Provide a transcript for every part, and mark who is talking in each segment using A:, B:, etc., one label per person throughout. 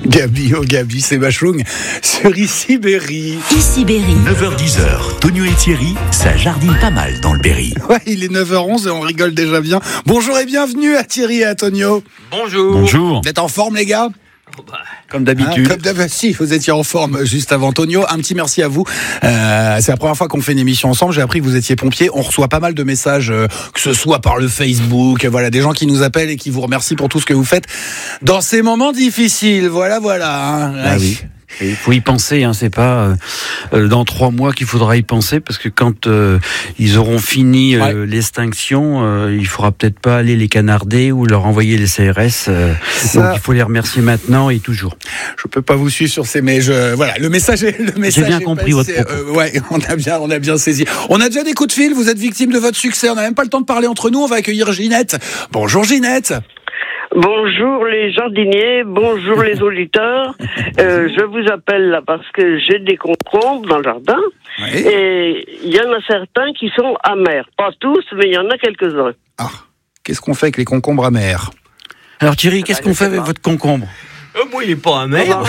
A: Gabi, oh Gabi, c'est Bachung sur Ici Berry.
B: Ici Berry.
C: 9h-10h, Tonio et Thierry, ça jardine pas mal dans le Berry.
A: Ouais, il est 9h11 et on rigole déjà bien. Bonjour et bienvenue à Thierry et à Tonio.
D: Bonjour.
C: Bonjour.
A: Vous êtes en forme les gars ?
C: Comme d'habitude.
A: Si, vous étiez en forme juste avant Tonio. Un petit merci à vous. C'est la première fois qu'on fait une émission ensemble. J'ai appris que vous étiez pompier. On reçoit pas mal de messages, que ce soit par le Facebook, voilà, des gens qui nous appellent et qui vous remercient pour tout ce que vous faites dans ces moments difficiles. Voilà. Hein.
D: Ah oui. Il faut y penser, hein, c'est pas dans 3 mois qu'il faudra y penser, parce que quand ils auront fini l'extinction, il faudra peut-être pas aller les canarder ou leur envoyer les CRS. Donc il faut les remercier maintenant et toujours.
A: Je peux pas vous suivre sur ces, mais voilà, le message.
D: J'ai bien compris votre propos.
A: Ouais, on a bien saisi. On a déjà des coups de fil. Vous êtes victime de votre succès. On n'a même pas le temps de parler entre nous. On va accueillir Ginette. Bonjour Ginette.
E: Bonjour les jardiniers, bonjour les auditeurs. Je vous appelle là parce que j'ai des concombres dans le jardin. Oui. Et il y en a certains qui sont amers. Pas tous, mais il y en a quelques-uns.
A: Ah, qu'est-ce qu'on fait avec les concombres amers ?
D: Alors Thierry, qu'est-ce qu'on fait avec votre concombre ?
F: Moi, il n'est pas amer.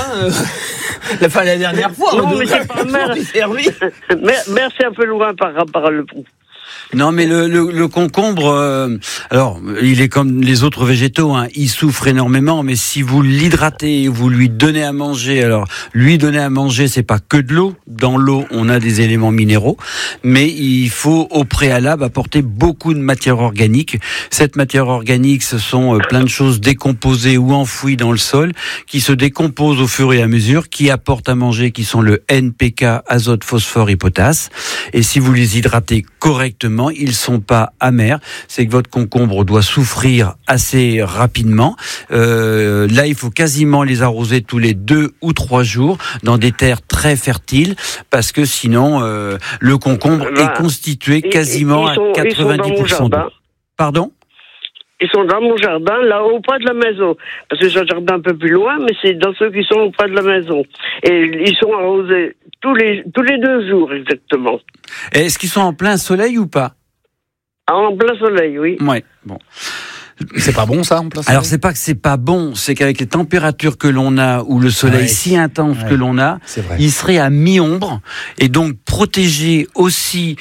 F: La dernière fois.
E: Non, mais c'est pas amer. Merci un peu loin par rapport à le pou.
D: Non, mais le concombre, alors il est comme les autres végétaux, hein, il souffre énormément. Mais si vous l'hydratez, vous lui donnez à manger. Alors lui donner à manger, c'est pas que de l'eau. Dans l'eau, on a des éléments minéraux, mais il faut au préalable apporter beaucoup de matière organique. Cette matière organique, ce sont plein de choses décomposées ou enfouies dans le sol, qui se décomposent au fur et à mesure, qui apportent à manger, qui sont le NPK, azote, phosphore et potasse. Et si vous les hydratez correctement, ils sont pas amers. C'est que votre concombre doit souffrir assez rapidement. Là, il faut quasiment les arroser tous les 2 ou 3 jours dans des terres très fertiles, parce que sinon, le concombre est constitué quasiment à 90% d'eau. Pardon ?
E: Ils sont dans mon jardin, là, auprès de la maison. Parce que j'ai un jardin un peu plus loin, mais c'est dans ceux qui sont auprès de la maison. Et ils sont arrosés tous les 2 jours, exactement.
D: Est-ce qu'ils sont en plein soleil ou pas ?
E: En plein soleil, oui.
D: Ouais, bon.
A: C'est pas bon ça en plein soleil ?
D: Alors c'est pas que c'est pas bon, c'est qu'avec les températures que l'on a, ou le soleil si intense que l'on a, il serait à mi-ombre, et donc protégé aussi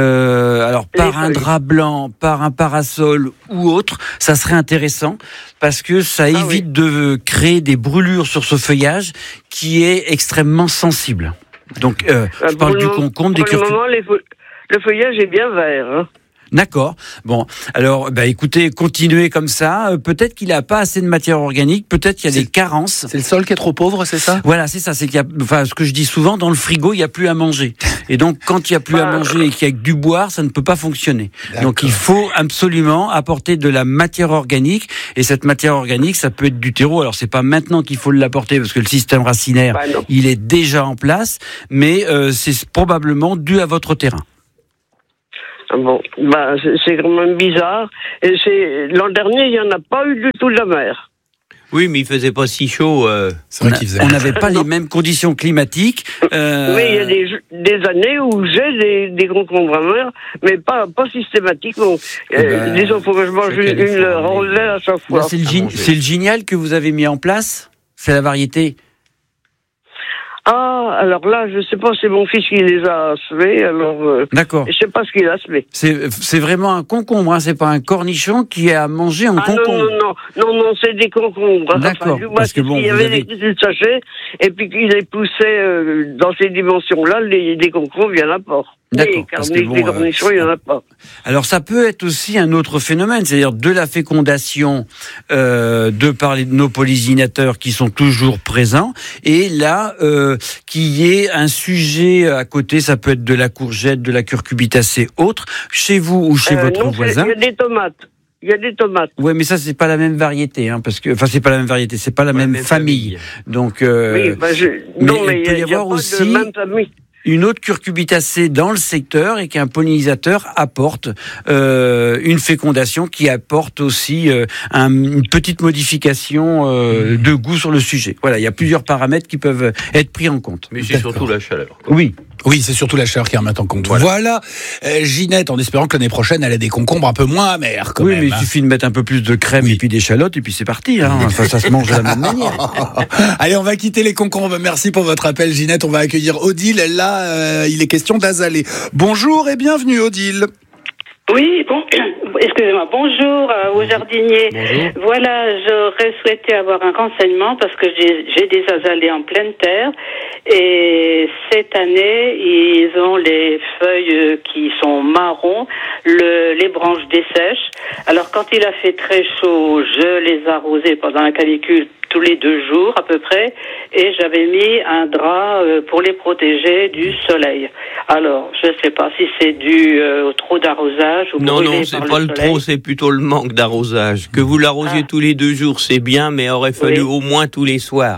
D: par un drap blanc, par un parasol ou autre, ça serait intéressant, parce que ça évite de créer des brûlures sur ce feuillage qui est extrêmement sensible. Donc je parle du concombre, des
E: curcubes. Pour le moment, le feuillage est bien vert, hein.
D: D'accord. Bon, alors, écoutez, continuez comme ça. Peut-être qu'il n'a pas assez de matière organique. Peut-être qu'il y a des carences.
A: C'est le sol qui est trop pauvre, c'est ça ?
D: Voilà, c'est ça. C'est qu'il y a, ce que je dis souvent, dans le frigo, il n'y a plus à manger. Et donc, quand il n'y a plus à manger et qu'il y a que du boire, ça ne peut pas fonctionner. D'accord. Donc, il faut absolument apporter de la matière organique. Et cette matière organique, ça peut être du terreau. Alors, c'est pas maintenant qu'il faut l'apporter, parce que le système racinaire, il est déjà en place. Mais c'est probablement dû à votre terrain.
E: Bon, c'est quand même bizarre. Et l'an dernier, il n'y en a pas eu du tout de la mer.
F: Oui, mais il faisait pas si chaud.
A: C'est vrai qu'il faisait.
D: On n'avait pas les mêmes conditions climatiques.
E: Oui, il y a des années où j'ai des concombres amers, mais pas systématiquement. Disons, faut que je mange une rondelle à chaque fois.
D: Là, c'est le Gignal que vous avez mis en place ? C'est la variété ?
E: Ah, alors là, je sais pas, c'est mon fils qui les a semés, alors...
D: D'accord.
E: Je sais pas ce qu'il a semé.
D: C'est vraiment un concombre, hein, c'est pas un cornichon qui est à manger en concombre.
E: Non, c'est des concombres.
D: D'accord, parce que bon,
E: il y avait des petits sachets, et puis qu'il les poussait dans ces dimensions-là, des concombres, il y en a pas.
D: D'accord,
E: des cornichons, il n'y en a pas.
D: Alors ça peut être aussi un autre phénomène, c'est-à-dire de la fécondation de par nos pollinisateurs qui sont toujours présents, et là qu'il y ait un sujet à côté, ça peut être de la courgette, de la curcubitacée, autre, chez vous ou chez votre voisin.
E: Il y a des tomates. Il y a des tomates.
D: Ouais, mais ça c'est pas la même variété, hein, parce que, c'est pas la même variété, c'est pas la même famille. Donc,
E: oui, mais
D: il peut y avoir aussi une autre curcubitacée dans le secteur, et qu'un pollinisateur apporte une fécondation qui apporte aussi une petite modification de goût sur le sujet. Voilà, il y a plusieurs paramètres qui peuvent être pris en compte.
F: Mais c'est surtout la chaleur.
D: Oui.
A: Oui, c'est surtout la chaleur qui remet en compte. Voilà. Ginette, en espérant que l'année prochaine, elle ait des concombres un peu moins amers, quand même.
D: Oui, mais il suffit de mettre un peu plus de crème et puis d'échalotes, et puis c'est parti. Enfin, ça se mange de la même manière.
A: Allez, on va quitter les concombres. Merci pour votre appel, Ginette. On va accueillir Odile. Là, il est question d'Azalée. Bonjour et bienvenue, Odile.
B: Oui, excusez-moi, bonjour aux jardiniers.
D: Bonjour.
B: Voilà, j'aurais souhaité avoir un renseignement parce que j'ai des azalées en pleine terre et cette année, ils ont les feuilles qui sont marron, les branches dessèchent. Alors quand il a fait très chaud, je les arrosais pendant la canicule tous les 2 jours à peu près, et j'avais mis un drap pour les protéger du soleil. Alors, je ne sais pas si c'est dû au trop d'arrosage ou
F: Non, c'est pas le trop, c'est plutôt le manque d'arrosage. Que vous l'arrosiez tous les 2 jours, c'est bien, mais aurait fallu au moins tous les soirs.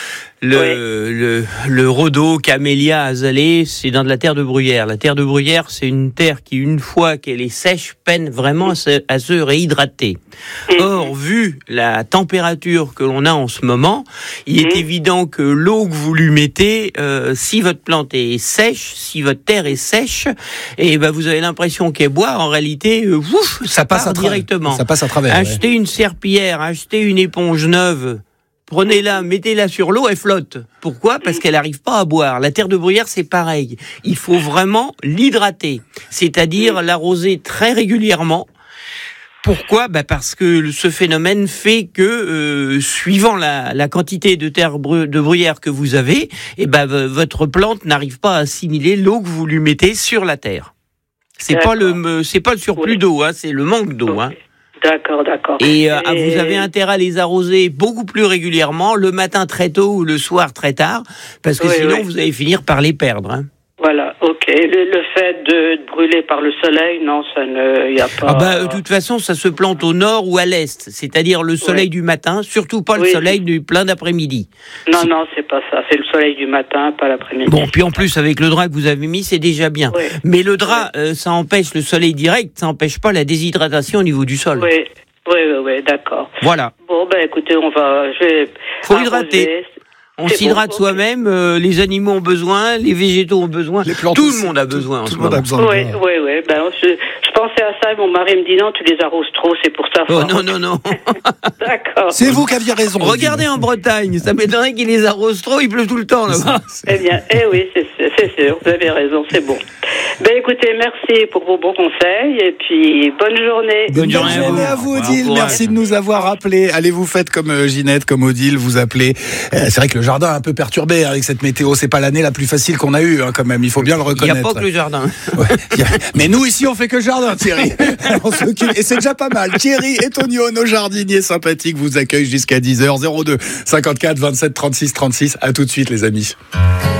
F: Le rhodo, camélia, azalée, c'est dans de la terre de bruyère. La terre de bruyère, c'est une terre qui, une fois qu'elle est sèche, peine vraiment à se réhydrater. Or, vu la température que l'on a en ce moment, il est évident que l'eau que vous lui mettez, si votre plante est sèche, si votre terre est sèche, et ben vous avez l'impression qu'elle boit. En réalité, ça passe directement.
A: Ça passe à travers.
B: Achetez une serpillière, achetez une éponge neuve. Prenez-la, mettez-la sur l'eau, elle flotte. Pourquoi ? Parce qu'elle n'arrive pas à boire. La terre de bruyère, c'est pareil. Il faut vraiment l'hydrater, c'est-à-dire l'arroser très régulièrement. Pourquoi ? Parce que ce phénomène fait que, suivant la quantité de terre de bruyère que vous avez, votre plante n'arrive pas à assimiler l'eau que vous lui mettez sur la terre. C'est pas le surplus d'eau, c'est le manque d'eau. D'accord. Et vous avez intérêt à les arroser beaucoup plus régulièrement, le matin très tôt ou le soir très tard, parce que sinon vous allez finir par les perdre. Voilà, ok. Le fait de brûler par le soleil, non, ça ne, il y a pas. De toute façon, ça se plante au nord ou à l'est, c'est-à-dire le soleil du matin, surtout pas le soleil du plein d'après-midi. Non, c'est pas ça. C'est le soleil du matin, pas l'après-midi. Bon, puis en plus avec le drap que vous avez mis, c'est déjà bien. Mais le drap, ça empêche le soleil direct, ça empêche pas la déshydratation au niveau du sol. Oui, d'accord. Voilà. Bon, écoutez, faut hydrater. On s'hydrate soi-même, les animaux ont besoin, les végétaux ont besoin, tout le monde a besoin en ce moment. Oui. Je pensais à ça et mon mari me dit non, tu les arroses trop, c'est pour ça. Oh non. D'accord.
A: C'est vous qui aviez raison.
B: Regardez en Bretagne, ça m'étonnerait qu'ils les arrosent trop, il pleut tout le temps là-bas. Eh bien, oui, c'est sûr, vous avez raison, c'est bon. Écoutez, merci pour vos bons conseils et puis bonne journée.
A: Bonne journée à vous, Odile. Merci de nous avoir appelés. Allez, vous faites comme Ginette, comme Odile, vous appelez. C'est vrai que le jardin est un peu perturbé avec cette météo. C'est pas l'année la plus facile qu'on a eue, quand même. Il faut bien le reconnaître.
B: Il n'y a pas que le jardin.
A: Mais nous, ici, on fait que le jardin, Thierry. On s'occupe. Et c'est déjà pas mal. Thierry et Tonio, nos jardiniers sympathiques, vous accueillent jusqu'à 10h. 02 54 27 36 36. À tout de suite, les amis.